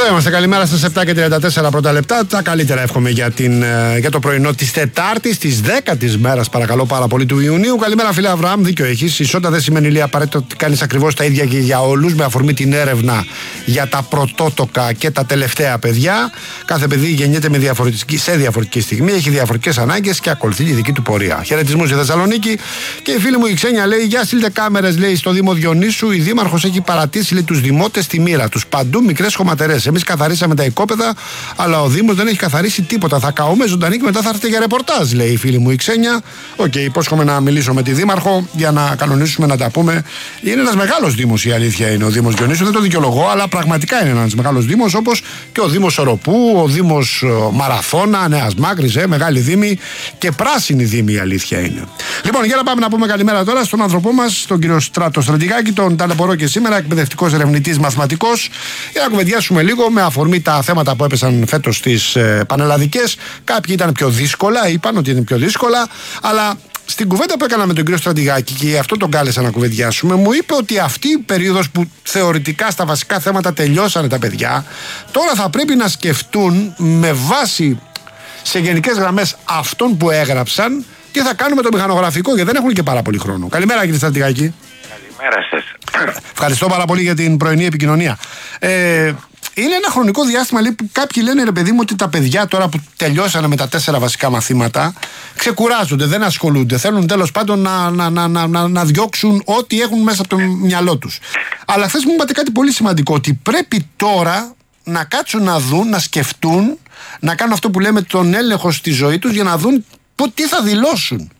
είμαστε. Καλημέρα στις 7:34 πρώτα λεπτά. Τα καλύτερα εύχομαι για το πρωινό της Τετάρτης, της 10ης μέρας, παρακαλώ πάρα πολύ, του Ιουνίου. Καλημέρα, φίλε Αβραάμ. Δίκιο έχεις. Η ισότητα δεν σημαίνει λέει απαραίτητο ότι κάνεις ακριβώς τα ίδια και για όλους. Με αφορμή την έρευνα για τα πρωτότοκα και τα τελευταία παιδιά. Κάθε παιδί γεννιέται σε διαφορετική στιγμή, έχει διαφορετικές ανάγκες και ακολουθεί τη δική του πορεία. Χαιρετισμούς στη Θεσσαλονίκη. Και η φίλη μου η Ξένια λέει: για στείλτε κάμερες, λέει, στο Δήμο Διονύσου. Η Δήμαρχος έχει παρατήσει, λέει, τους δημότες στη μοίρα τους. Παντού μικρές χωματερές. Εμείς καθαρίσαμε τα οικόπεδα, αλλά ο Δήμος δεν έχει καθαρίσει τίποτα. Θα καούμε ζωντανή και μετά θα έρθετε για ρεπορτάζ, λέει η φίλη μου η Ξένια. Οκ, υπόσχομαι να μιλήσω με τη Δήμαρχο για να κανονίσουμε να τα πούμε. Είναι ένας μεγάλος Δήμος, η αλήθεια είναι ο Δήμος Διονύσου. Δεν το δικαιολογώ, αλλά πραγματικά είναι ένας μεγάλος Δήμος, όπως και ο Δήμος Οροπού, ο Δήμος Μαραθώνα, Νέας Μάκρης, μεγάλη Δήμη και πράσινη Δήμη, η αλήθεια είναι. Λοιπόν, για να πάμε να πούμε καλημέρα τώρα στον άνθρωπό μας, τον κύριο Στράτο Στρατηγάκη, τον ταλαιπωρώ και σήμερα, εκπαιδευτικός ερευνητής μαθηματικός, για να κουβεντιάσουμε λίγο με αφορμή τα θέματα που έπεσαν φέτος στις πανελλαδικές. Κάποιοι ήταν πιο δύσκολα, είπαν ότι είναι πιο δύσκολα, αλλά στην κουβέντα που έκανα με τον κύριο Στρατηγάκη, και αυτό τον κάλεσα να κουβεντιάσουμε, μου είπε ότι αυτή η περίοδος που θεωρητικά στα βασικά θέματα τελειώσανε τα παιδιά, τώρα θα πρέπει να σκεφτούν με βάση σε γενικές γραμμές αυτών που έγραψαν τι θα κάνουμε το μηχανογραφικό, γιατί δεν έχουν και πάρα πολύ χρόνο. Καλημέρα, κύριε Στρατηγάκη. Καλημέρα σας. Ευχαριστώ πάρα πολύ για την πρωινή επικοινωνία. Είναι ένα χρονικό διάστημα, λέει, που κάποιοι λένε, ρε παιδί μου, ότι τα παιδιά τώρα που τελειώσανε με τα 4 βασικά μαθήματα ξεκουράζονται, δεν ασχολούνται. Θέλουν τέλος πάντων να διώξουν ό,τι έχουν μέσα από το μυαλό τους. Αλλά χθες μου είπατε κάτι πολύ σημαντικό, ότι πρέπει τώρα να κάτσουν να δουν, να σκεφτούν, να κάνουν αυτό που λέμε τον έλεγχο στη ζωή τους για να δουν τι θα δηλώσουν.